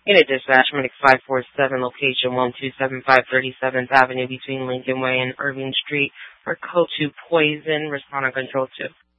Unit dispatch, Medic 547, location 1275 37th Avenue between Lincoln Way and Irving Street for code 2 poison. Respond on control 2.